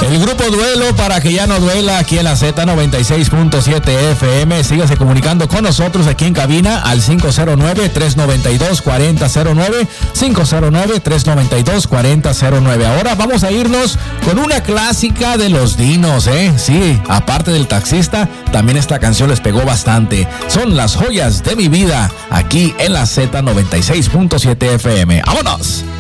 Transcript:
El grupo Duelo para que ya no duela aquí en la Z96.7 FM. Sígase comunicando con nosotros aquí en cabina al 509-392-4009, 509-392-4009. Ahora vamos a irnos con una clásica de los Dinos, Sí, aparte del taxista, también esta canción les pegó bastante. Son Las Joyas de mi Vida aquí en la Z96.7 FM. ¡Vámonos!